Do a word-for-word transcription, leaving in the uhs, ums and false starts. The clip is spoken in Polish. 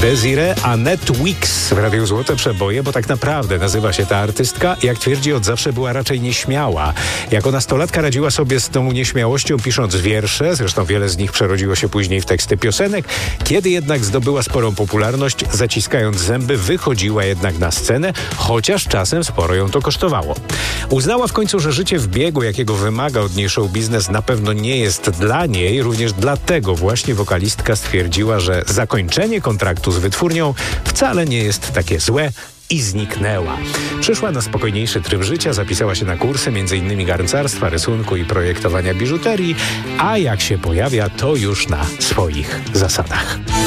Desiree Annette Weeks w Radiu Złote Przeboje, bo tak naprawdę nazywa się ta artystka. Jak twierdzi, od zawsze była raczej nieśmiała. Jako nastolatka radziła sobie z tą nieśmiałością, pisząc wiersze, zresztą wiele z nich przerodziło się później w teksty piosenek. Kiedy jednak zdobyła sporą popularność, zaciskając zęby, wychodziła jednak na scenę, chociaż czasem sporo ją to kosztowało. Uznała w końcu, że życie w biegu, jakiego wymaga od niej show biznes, na pewno nie jest dla niej. Również dlatego właśnie wokalistka stwierdziła, że zakończenie kontraktu z wytwórnią wcale nie jest takie złe i zniknęła. Przyszła na spokojniejszy tryb życia, zapisała się na kursy między innymi garncarstwa, rysunku i projektowania biżuterii, a jak się pojawia, to już na swoich zasadach.